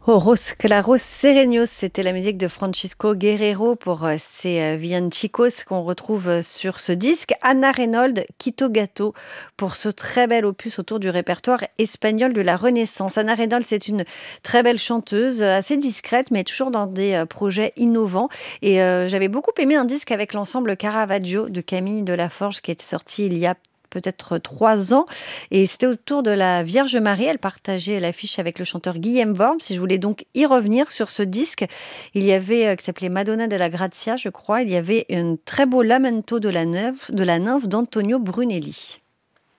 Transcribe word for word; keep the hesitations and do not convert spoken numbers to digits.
Ojos claros sereños, c'était la musique de Francisco Guerrero pour euh, ces euh, villancicos qu'on retrouve euh, sur ce disque. Anna Reynolds, Quito Gato, pour ce très bel opus autour du répertoire espagnol de la Renaissance. Anna Reynolds, c'est une très belle chanteuse, euh, assez discrète, mais toujours dans des euh, projets innovants. Et euh, j'avais beaucoup aimé un disque avec l'ensemble Caravaggio de Camille Delaforge qui était sorti il y a peut-être trois ans. Et c'était autour de la Vierge Marie. Elle partageait l'affiche avec le chanteur Guillaume Worm. Si je voulais donc y revenir sur ce disque, il y avait, euh, qui s'appelait Madonna della Grazia, je crois, il y avait un très beau lamento de la nymphe, de la nymphe d'Antonio Brunelli.